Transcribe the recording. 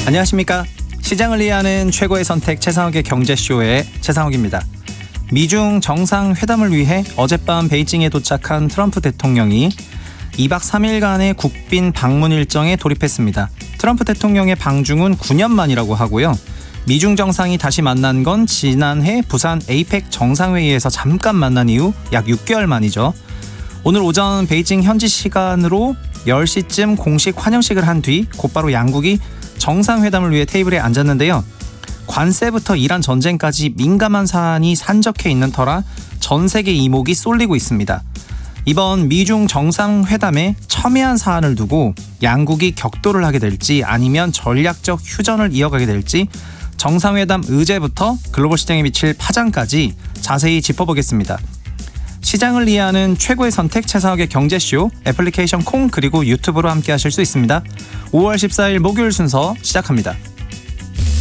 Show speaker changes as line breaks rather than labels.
안녕하십니까. 시장을 이해하는 최고의 선택 최상욱의 경제쇼의 최상욱입니다. 미중 정상회담을 위해 어젯밤 베이징에 도착한 트럼프 대통령이 2박 3일간의 국빈 방문 일정에 돌입했습니다. 트럼프 대통령의 방중은 9년 만이라고 하고요. 미중 정상이 다시 만난 건 지난해 부산 에이펙 정상회의에서 잠깐 만난 이후 약 6개월 만이죠. 오늘 오전 베이징 현지 시간으로 10시쯤 공식 환영식을 한 뒤 곧바로 양국이 정상회담을 위해 테이블에 앉았는데요. 관세부터 이란 전쟁까지 민감한 사안이 산적해 있는 터라 전 세계 이목이 쏠리고 있습니다. 이번 미중 정상회담에 첨예한 사안을 두고 양국이 격돌을 하게 될지 아니면 전략적 휴전을 이어가게 될지 정상회담 의제부터 글로벌 시장에 미칠 파장까지 자세히 짚어보겠습니다. 시장을 이해하는 최고의 선택 최상욱의 경제쇼 애플리케이션 콩 그리고 유튜브로 함께 하실 수 있습니다. 5월 14일 목요일 순서 시작합니다.